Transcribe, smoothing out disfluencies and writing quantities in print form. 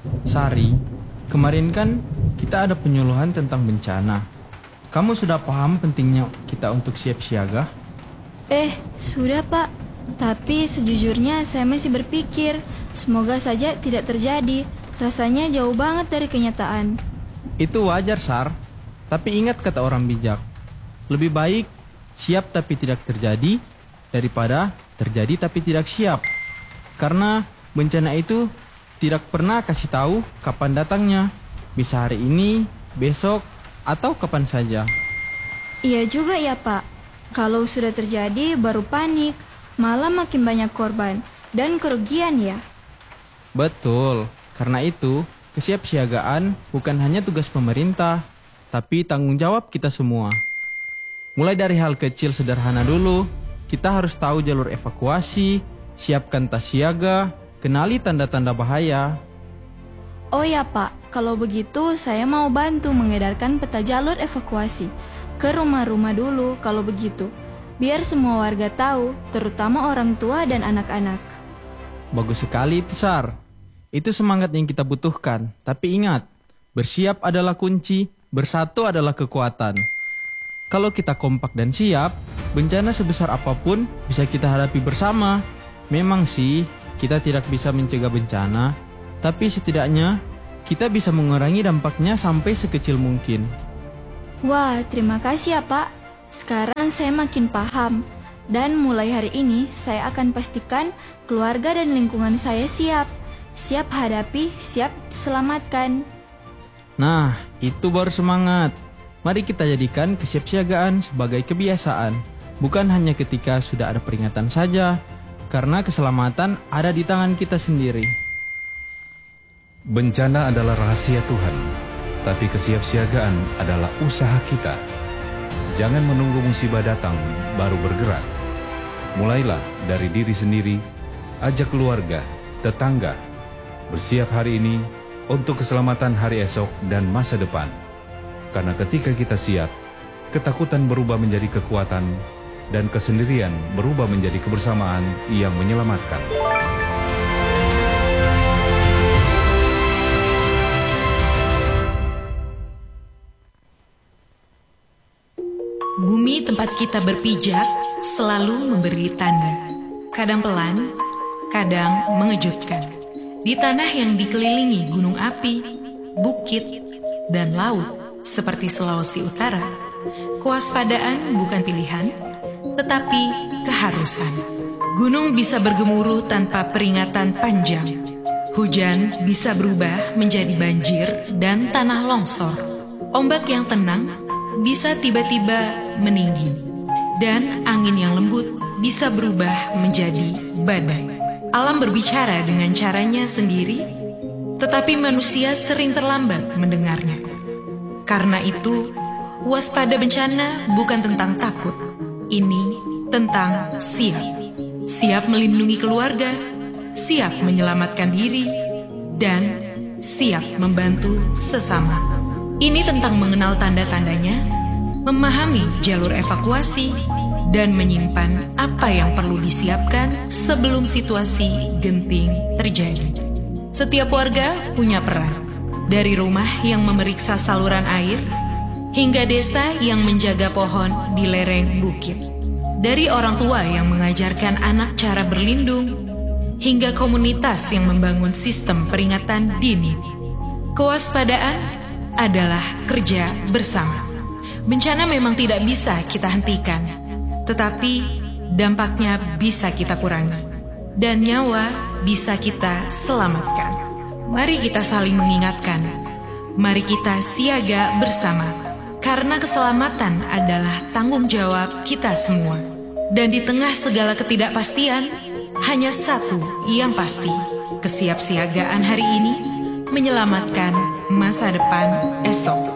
Sari, kemarin kan kita ada penyuluhan tentang bencana. Kamu sudah paham pentingnya kita untuk siap siaga? Sudah Pak. Tapi sejujurnya saya masih berpikir, semoga saja tidak terjadi. Rasanya jauh banget dari kenyataan. Itu wajar, Sar. Tapi ingat kata orang bijak. Lebih baik siap tapi tidak terjadi daripada terjadi tapi tidak siap. Karena bencana itu tidak pernah kasih tahu kapan datangnya. Bisa hari ini, besok, atau kapan saja. Iya juga ya Pak. Kalau sudah terjadi baru panik, malah makin banyak korban dan kerugian ya. Betul. Karena itu, kesiapsiagaan bukan hanya tugas pemerintah, tapi tanggung jawab kita semua. Mulai dari hal kecil sederhana dulu, kita harus tahu jalur evakuasi, siapkan tas siaga, kenali tanda-tanda bahaya. Oh ya Pak, kalau begitu saya mau bantu mengedarkan peta jalur evakuasi ke rumah-rumah dulu kalau begitu. Biar semua warga tahu, terutama orang tua dan anak-anak. Bagus sekali itu, Sar. Itu semangat yang kita butuhkan. Tapi ingat, bersiap adalah kunci, bersatu adalah kekuatan. Kalau kita kompak dan siap, bencana sebesar apapun bisa kita hadapi bersama. Memang sih, kita tidak bisa mencegah bencana, tapi setidaknya kita bisa mengurangi dampaknya sampai sekecil mungkin. Wah, terima kasih ya Pak. Sekarang saya makin paham. Dan mulai hari ini saya akan pastikan keluarga dan lingkungan saya siap. Siap hadapi, siap selamatkan. Nah, itu baru semangat. Mari kita jadikan kesiapsiagaan sebagai kebiasaan. Bukan hanya ketika sudah ada peringatan saja, karena keselamatan ada di tangan kita sendiri. Bencana adalah rahasia Tuhan, tapi kesiapsiagaan adalah usaha kita. Jangan menunggu musibah datang baru bergerak. Mulailah dari diri sendiri, ajak keluarga, tetangga. Bersiap hari ini untuk keselamatan hari esok dan masa depan. Karena ketika kita siap, ketakutan berubah menjadi kekuatan dan kesendirian berubah menjadi kebersamaan yang menyelamatkan. Bumi tempat kita berpijak selalu memberi tanda. Kadang pelan, kadang mengejutkan. Di tanah yang dikelilingi gunung api, bukit, dan laut seperti Sulawesi Utara, kewaspadaan bukan pilihan, tetapi keharusan. Gunung bisa bergemuruh tanpa peringatan panjang. Hujan bisa berubah menjadi banjir dan tanah longsor. Ombak yang tenang bisa tiba-tiba meninggi, dan angin yang lembut bisa berubah menjadi badai. Alam berbicara dengan caranya sendiri, tetapi manusia sering terlambat mendengarnya. Karena itu, waspada bencana bukan tentang takut. Ini tentang siap. Siap melindungi keluarga, siap menyelamatkan diri, dan siap membantu sesama. Ini tentang mengenal tanda-tandanya, memahami jalur evakuasi, dan menyimpan apa yang perlu disiapkan sebelum situasi genting terjadi. Setiap warga punya peran, dari rumah yang memeriksa saluran air, hingga desa yang menjaga pohon di lereng bukit. Dari orang tua yang mengajarkan anak cara berlindung, hingga komunitas yang membangun sistem peringatan dini. Kewaspadaan adalah kerja bersama. Bencana memang tidak bisa kita hentikan, tetapi dampaknya bisa kita kurangi, dan nyawa bisa kita selamatkan. Mari kita saling mengingatkan, mari kita siaga bersama, karena keselamatan adalah tanggung jawab kita semua. Dan di tengah segala ketidakpastian, hanya satu yang pasti, kesiapsiagaan hari ini menyelamatkan masa depan esok.